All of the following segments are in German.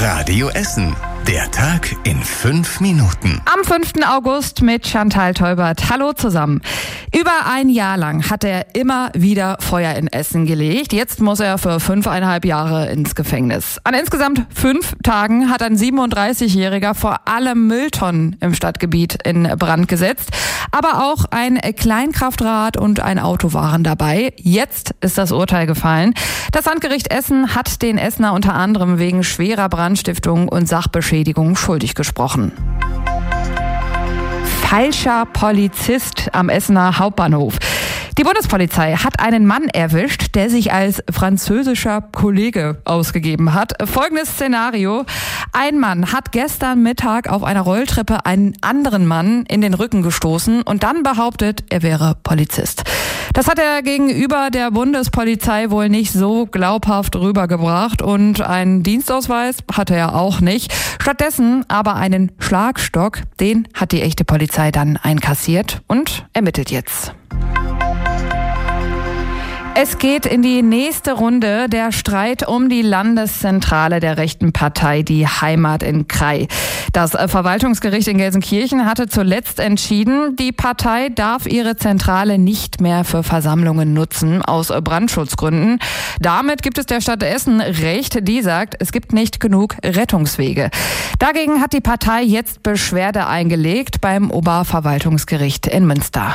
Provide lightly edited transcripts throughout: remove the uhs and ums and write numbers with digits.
Radio Essen. Der Tag in 5 Minuten. Am 5. August mit Chantal Teubert. Hallo zusammen. Über ein Jahr lang hat er immer wieder Feuer in Essen gelegt. Jetzt muss er für 5,5 Jahre ins Gefängnis. An insgesamt 5 Tagen hat ein 37-Jähriger vor allem Mülltonnen im Stadtgebiet in Brand gesetzt. Aber auch ein Kleinkraftrad und ein Auto waren dabei. Jetzt ist das Urteil gefallen. Das Landgericht Essen hat den Essener unter anderem wegen schwerer Brandstiftung und Sachbeschädigung schuldig gesprochen. Falscher Polizist am Essener Hauptbahnhof. Die Bundespolizei hat einen Mann erwischt, der sich als französischer Kollege ausgegeben hat. Folgendes Szenario. Ein Mann hat gestern Mittag auf einer Rolltreppe einen anderen Mann in den Rücken gestoßen und dann behauptet, er wäre Polizist. Das hat er gegenüber der Bundespolizei wohl nicht so glaubhaft rübergebracht und einen Dienstausweis hatte er auch nicht. Stattdessen aber einen Schlagstock, den hat die echte Polizei dann einkassiert und ermittelt jetzt. Es geht in die nächste Runde, der Streit um die Landeszentrale der rechten Partei Die Heimat in Krai. Das Verwaltungsgericht in Gelsenkirchen hatte zuletzt entschieden, die Partei darf ihre Zentrale nicht mehr für Versammlungen nutzen, aus Brandschutzgründen. Damit gibt es der Stadt Essen recht, die sagt, es gibt nicht genug Rettungswege. Dagegen hat die Partei jetzt Beschwerde eingelegt beim Oberverwaltungsgericht in Münster.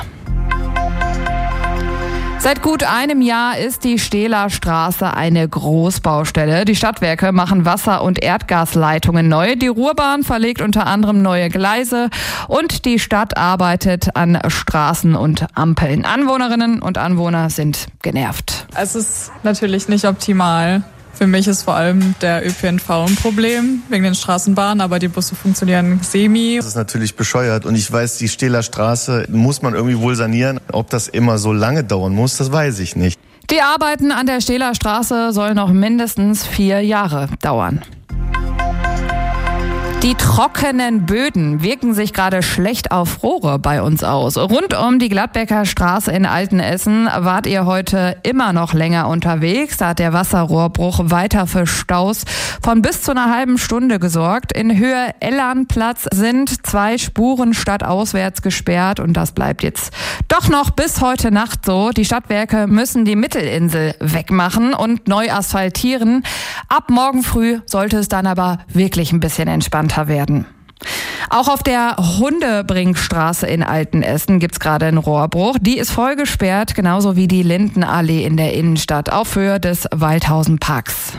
Seit gut einem Jahr ist die Stehler Straße eine Großbaustelle. Die Stadtwerke machen Wasser- und Erdgasleitungen neu. Die Ruhrbahn verlegt unter anderem neue Gleise und die Stadt arbeitet an Straßen und Ampeln. Anwohnerinnen und Anwohner sind genervt. Es ist natürlich nicht optimal. Für mich ist vor allem der ÖPNV ein Problem, wegen den Straßenbahnen, aber die Busse funktionieren semi. Das ist natürlich bescheuert und ich weiß, die Stehler Straße muss man irgendwie wohl sanieren. Ob das immer so lange dauern muss, das weiß ich nicht. Die Arbeiten an der Stehler Straße sollen noch mindestens 4 Jahre dauern. Die trockenen Böden wirken sich gerade schlecht auf Rohre bei uns aus. Rund um die Gladbecker Straße in Altenessen wart ihr heute immer noch länger unterwegs. Da hat der Wasserrohrbruch weiter für Staus von bis zu einer halben Stunde gesorgt. In Höhe Ellernplatz sind 2 Spuren stadtauswärts gesperrt und das bleibt jetzt doch noch bis heute Nacht so. Die Stadtwerke müssen die Mittelinsel wegmachen und neu asphaltieren. Ab morgen früh sollte es dann aber wirklich ein bisschen entspannter werden. Auch auf der Hundebringstraße in Altenessen gibt's gerade einen Rohrbruch. Die ist voll gesperrt, genauso wie die Lindenallee in der Innenstadt auf Höhe des Waldhausenparks.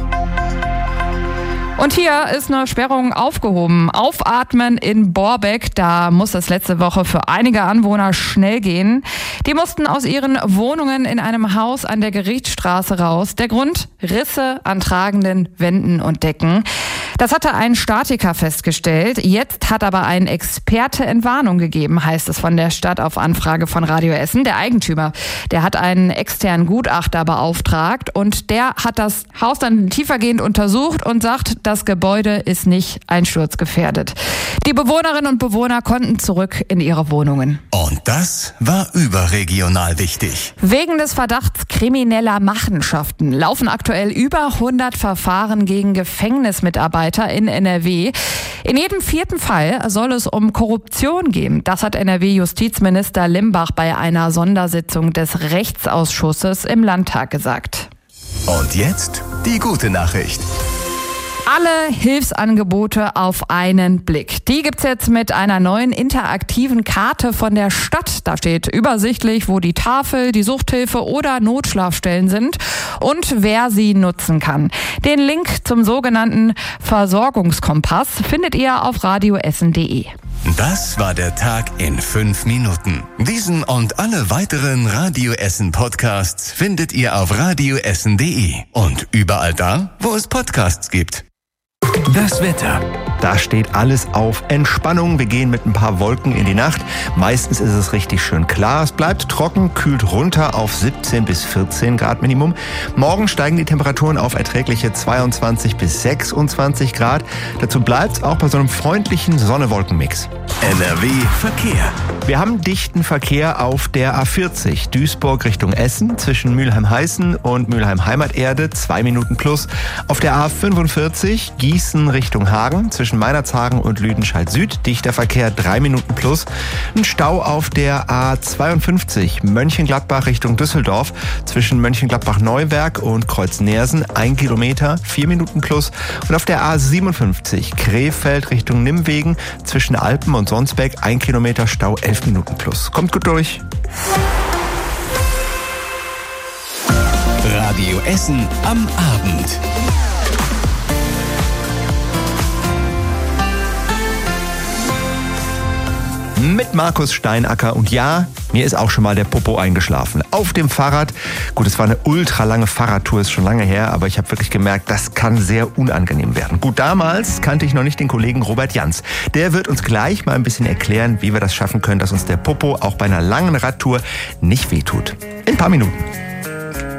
Und hier ist eine Sperrung aufgehoben. Aufatmen in Borbeck, da muss es letzte Woche für einige Anwohner schnell gehen. Die mussten aus ihren Wohnungen in einem Haus an der Gerichtsstraße raus. Der Grund? Risse an tragenden Wänden und Decken. Das hatte ein Statiker festgestellt. Jetzt hat aber ein Experte Entwarnung gegeben, heißt es von der Stadt auf Anfrage von Radio Essen. Der Eigentümer, der hat einen externen Gutachter beauftragt und der hat das Haus dann tiefergehend untersucht und sagt, das Gebäude ist nicht einsturzgefährdet. Die Bewohnerinnen und Bewohner konnten zurück in ihre Wohnungen. Und das war überregional wichtig. Wegen des Verdachts krimineller Machenschaften laufen aktuell über 100 Verfahren gegen Gefängnismitarbeiter in NRW. In jedem 4. Fall soll es um Korruption gehen. Das hat NRW-Justizminister Limbach bei einer Sondersitzung des Rechtsausschusses im Landtag gesagt. Und jetzt die gute Nachricht. Alle Hilfsangebote auf einen Blick. Die gibt's jetzt mit einer neuen interaktiven Karte von der Stadt. Da steht übersichtlich, wo die Tafel, die Suchthilfe oder Notschlafstellen sind und wer sie nutzen kann. Den Link zum sogenannten Versorgungskompass findet ihr auf radioessen.de. Das war der Tag in 5 Minuten. Diesen und alle weiteren Radio Essen Podcasts findet ihr auf radioessen.de und überall da, wo es Podcasts gibt. Das Wetter. Da steht alles auf Entspannung. Wir gehen mit ein paar Wolken in die Nacht. Meistens ist es richtig schön klar. Es bleibt trocken, kühlt runter auf 17 bis 14 Grad Minimum. Morgen steigen die Temperaturen auf erträgliche 22 bis 26 Grad. Dazu bleibt es auch bei so einem freundlichen Sonne-Wolken-Mix. NRW Verkehr. Wir haben dichten Verkehr auf der A40 Duisburg Richtung Essen zwischen Mülheim-Heißen und Mülheim-Heimaterde, 2 Minuten plus. Auf der A45 Gießen Richtung Hagen zwischen Meinerzhagen und Lüdenscheid Süd, dichter Verkehr, 3 Minuten plus. Ein Stau auf der A52 Mönchengladbach Richtung Düsseldorf zwischen Mönchengladbach-Neuwerk und Kreuz-Neersen, 1 Kilometer, 4 Minuten plus. Und auf der A57 Krefeld Richtung Nimwegen zwischen Alpen und Sonsbeck, 1 Kilometer Stau, 11 Minuten plus. Kommt gut durch. Radio Essen am Abend. Mit Markus Steinacker und ja, mir ist auch schon mal der Popo eingeschlafen. Auf dem Fahrrad. Gut, es war eine ultralange Fahrradtour, ist schon lange her, aber ich habe wirklich gemerkt, das kann sehr unangenehm werden. Gut, damals kannte ich noch nicht den Kollegen Robert Jans. Der wird uns gleich mal ein bisschen erklären, wie wir das schaffen können, dass uns der Popo auch bei einer langen Radtour nicht wehtut. In ein paar Minuten.